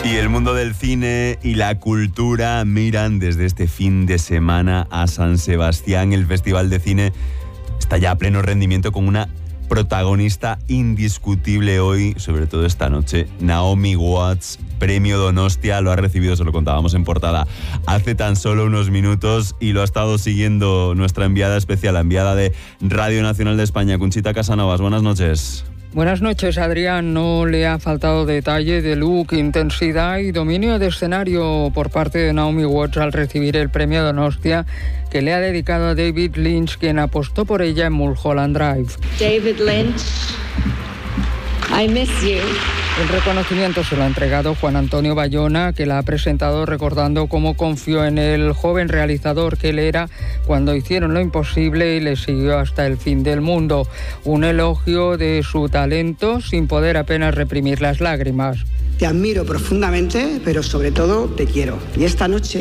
Y el mundo del cine y la cultura miran desde este fin de semana a San Sebastián. El Festival de Cine está ya a pleno rendimiento con una protagonista indiscutible hoy, sobre todo esta noche. Naomi Watts, premio Donostia, lo ha recibido, se lo contábamos en portada hace tan solo unos minutos y lo ha estado siguiendo nuestra enviada especial, la enviada de Radio Nacional de España, Conchita Casanovas. Buenas noches. Buenas noches, Adrián. No le ha faltado detalle de look, intensidad y dominio de escenario por parte de Naomi Watts al recibir el premio Donostia que le ha dedicado a David Lynch, quien apostó por ella en Mulholland Drive. David Lynch, I miss you. El reconocimiento se lo ha entregado Juan Antonio Bayona, que la ha presentado recordando cómo confió en el joven realizador que él era cuando hicieron lo imposible y le siguió hasta el fin del mundo. Un elogio de su talento sin poder apenas reprimir las lágrimas. Te admiro profundamente, pero sobre todo te quiero. Y esta noche